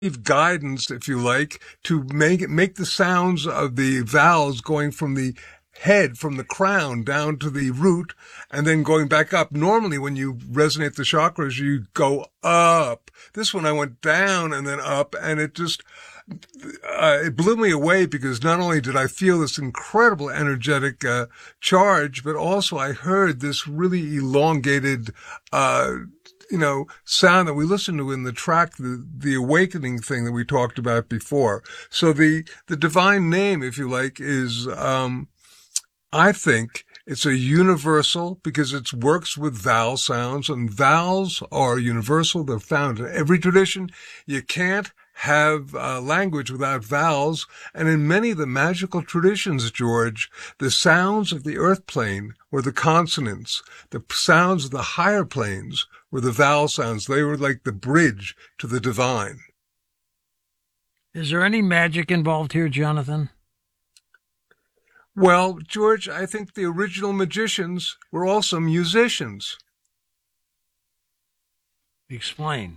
guidance, if you like, to make the sounds of the vowels going from the head, from the crown down to the root, and then going back up. Normally, when you resonate the chakras, you go up. This one I went down and then up, and it blew me away, because not only did I feel this incredible energetic charge, but also I heard this really elongated sound that we listened to in the track, the awakening thing that we talked about before. So the divine name, if you like, is, I think it's a universal, because it works with vowel sounds, and vowels are universal. They're found in every tradition. You can't have language without vowels. And in many of the magical traditions, George, the sounds of the earth plane were the consonants. The sounds of the higher planes were the vowel sounds. They were like the bridge to the divine. Is there any magic involved here, Jonathan? Well, George, I think the original magicians were also musicians. Explain.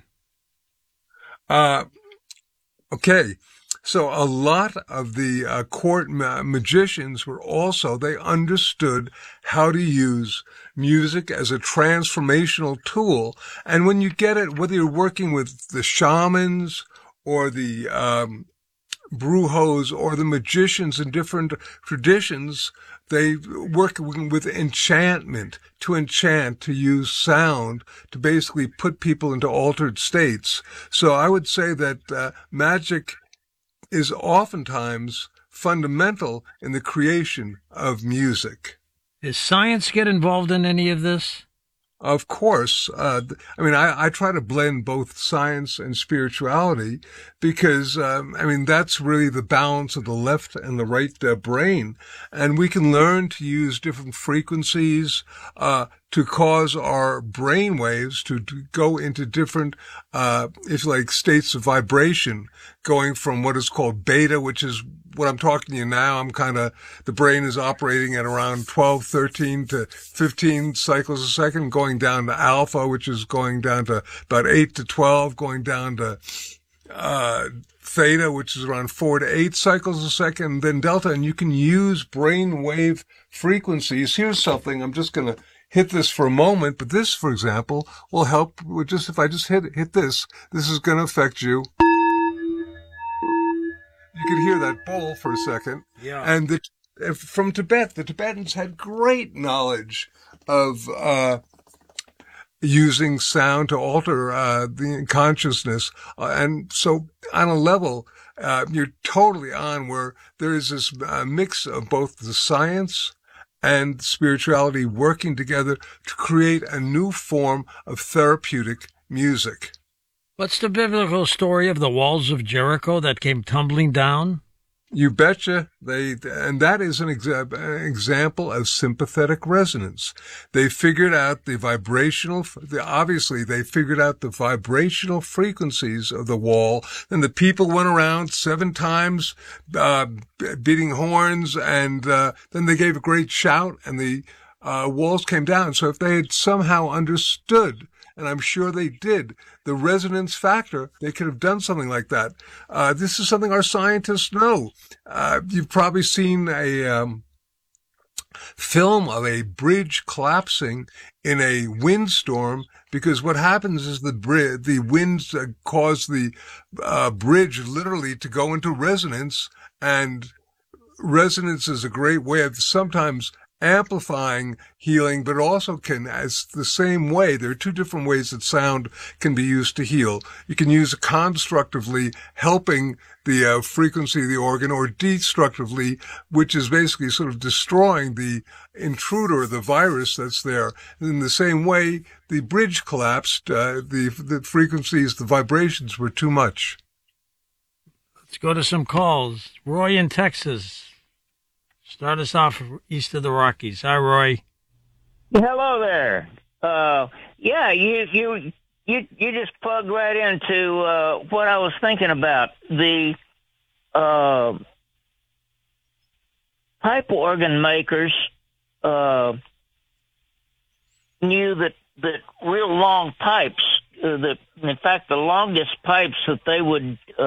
Okay, so a lot of the court magicians they understood how to use music as a transformational tool. And when you get it, whether you're working with the shamans or the brujos or the magicians in different traditions, they work with enchantment, to enchant, to use sound, to basically put people into altered states. So I would say that magic is oftentimes fundamental in the creation of music. Does science get involved in any of this? Of course. I try to blend both science and spirituality, because, that's really the balance of the left and the right brain. And we can learn to use different frequencies to cause our brain waves to go into different, if you like, states of vibration, going from what is called beta, which is what I'm talking to you now. The brain is operating at around 12, 13 to 15 cycles a second, going down to alpha, which is going down to about 8 to 12, going down to theta, which is around 4 to 8 cycles a second, then delta. And you can use brain wave frequencies. Here's something. I'm just going to hit this for a moment, but this, for example, will help with if I just hit this is going to affect you. You could hear that bowl for a second. Yeah. And from Tibet, the Tibetans had great knowledge of using sound to alter the consciousness. And so on a level, you're totally on, where there is this mix of both the science and spirituality working together to create a new form of therapeutic music. What's the biblical story of the walls of Jericho that came tumbling down? You betcha. And that is an example of sympathetic resonance. They figured out they figured out the vibrational frequencies of the wall. Then the people went around 7 times, beating horns, and then they gave a great shout, and the walls came down. So if they had somehow understood, and I'm sure they did, the resonance factor, they could have done something like that. This is something our scientists know. You've probably seen a film of a bridge collapsing in a windstorm, because what happens is the winds cause the bridge literally to go into resonance, and resonance is a great way of sometimes amplifying healing, but also as the same way. There are 2 different ways that sound can be used to heal. You can use it constructively, helping the frequency of the organ, or destructively, which is basically sort of destroying the intruder, the virus that's there. In the same way, the bridge collapsed. The frequencies, the vibrations were too much. Let's go to some calls. Roy in Texas. Start us off east of the Rockies. Hi, Roy. Hello there. You just plugged right into what I was thinking about. The pipe organ makers knew that real long pipes in fact, the longest pipes that they would